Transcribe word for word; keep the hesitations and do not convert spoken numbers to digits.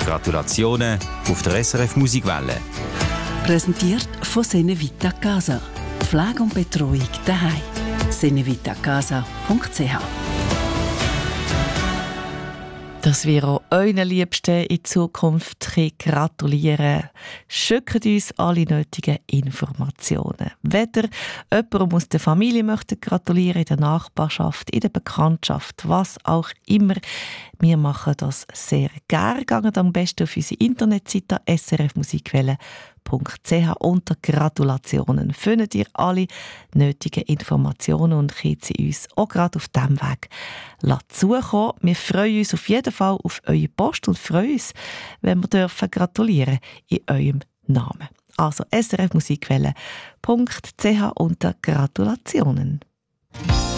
Gratulationen auf der S R F Musikwelle. Präsentiert von Senevita Casa. Pflege und Betreuung daheim. senevitacasa punkt c h. Dass wir auch euren Liebsten in Zukunft gratulieren können, schickt uns alle nötigen Informationen. Weder jemand aus der Familie möchte gratulieren, in der Nachbarschaft, in der Bekanntschaft, was auch immer. Wir machen das sehr gerne. Geht am besten auf unsere Internetseite s r f musikwelle punkt c h. Unter Gratulationen findet ihr alle nötigen Informationen und könnt sie uns auch gerade auf diesem Weg zukommen. Wir freuen uns auf jeden Fall auf eure Post und freuen uns, wenn wir dürfen gratulieren in eurem Namen. Also s r f musikwelle punkt c h unter Gratulationen.